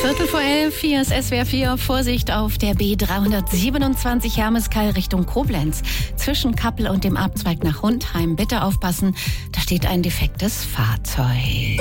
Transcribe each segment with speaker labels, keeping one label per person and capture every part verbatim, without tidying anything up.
Speaker 1: Viertel vor elf, hier ist S W R vier. Vorsicht auf der B dreihundertsiebenundzwanzig Hermeskeil Richtung Koblenz. Zwischen Kappel und dem Abzweig nach Hundheim. Bitte aufpassen, da steht ein defektes Fahrzeug.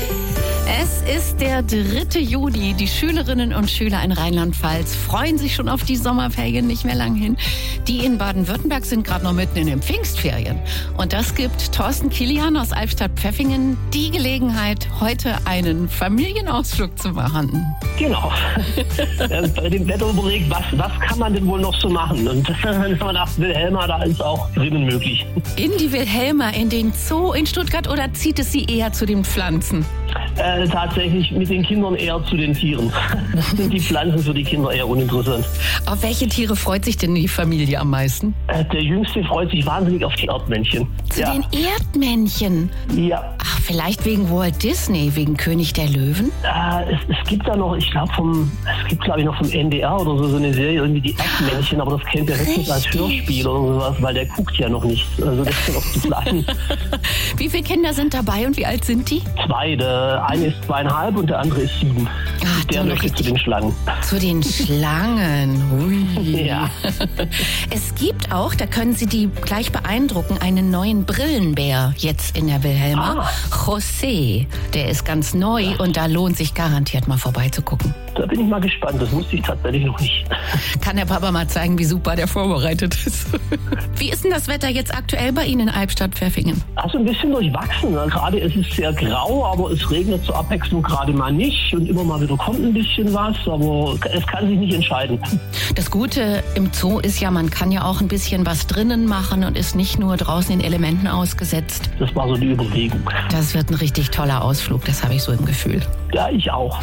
Speaker 1: Es ist der dritte Juni. Die Schülerinnen und Schüler in Rheinland-Pfalz freuen sich schon auf die Sommerferien, nicht mehr lang hin. Die in Baden-Württemberg sind gerade noch mitten in den Pfingstferien. Und das gibt Thorsten Kilian aus Albstadt-Pfeffingen die Gelegenheit, heute einen Familienausflug zu machen.
Speaker 2: Genau. Bei dem Wetter überlegt, was, was kann man denn wohl noch so machen? Und dann ist man nach Wilhelma, da ist auch drinnen möglich.
Speaker 1: In die Wilhelma, in den Zoo in Stuttgart, oder zieht es Sie eher zu den Pflanzen?
Speaker 2: Äh, tatsächlich mit den Kindern eher zu den Tieren. Das sind die Pflanzen für die Kinder eher uninteressant.
Speaker 1: Auf welche Tiere freut sich denn die Familie am meisten?
Speaker 2: Äh, der Jüngste freut sich wahnsinnig auf die Erdmännchen.
Speaker 1: Zu
Speaker 2: ja.
Speaker 1: den Erdmännchen?
Speaker 2: Ja.
Speaker 1: Ach, vielleicht wegen Walt Disney, wegen König der Löwen?
Speaker 2: Äh, es, es gibt da noch, ich glaube vom, es gibt glaube ich noch vom N D R oder so, so eine Serie, irgendwie die Erdmännchen, aber das kennt der höchstens als Hörspiel oder sowas, weil der guckt ja noch nichts. Also das ist noch zu klein.
Speaker 1: Wie viele Kinder sind dabei und wie alt sind die?
Speaker 2: Zwei. Der eine ist zweieinhalb und der andere ist sieben.
Speaker 1: Ach,
Speaker 2: der möchte zu den Schlangen.
Speaker 1: Zu den Schlangen. Hui.
Speaker 2: Ja.
Speaker 1: Es gibt auch, da können Sie die gleich beeindrucken, einen neuen Brillenbär jetzt in der Wilhelma. Ah. José, der ist ganz neu und da lohnt sich garantiert mal vorbeizugucken.
Speaker 2: Da bin ich mal gespannt, das wusste ich tatsächlich noch nicht.
Speaker 1: Kann der Papa mal zeigen, wie super der vorbereitet ist. Wie ist denn das Wetter jetzt aktuell bei Ihnen in Albstadt-Pfeffingen?
Speaker 2: Also ein bisschen durchwachsen. Gerade ist es sehr grau, aber es regnet zur Abwechslung gerade mal nicht. Und immer mal wieder kommt ein bisschen was, aber es kann sich nicht entscheiden.
Speaker 1: Das Gute im Zoo ist ja, man kann ja auch ein bisschen was drinnen machen und ist nicht nur draußen den Elementen ausgesetzt.
Speaker 2: Das war so die Überlegung.
Speaker 1: Das wird ein richtig toller Ausflug, das habe ich so im Gefühl.
Speaker 2: Ja, ich auch.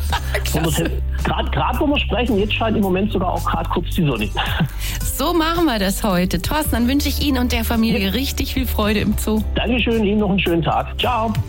Speaker 2: Gerade wo wir sprechen, jetzt scheint im Moment sogar auch gerade kurz die Sonne.
Speaker 1: So machen wir das heute. Thorsten, dann wünsche ich Ihnen und der Familie ja. richtig viel Freude im Zoo.
Speaker 2: Dankeschön, Ihnen noch einen schönen Tag. Ciao.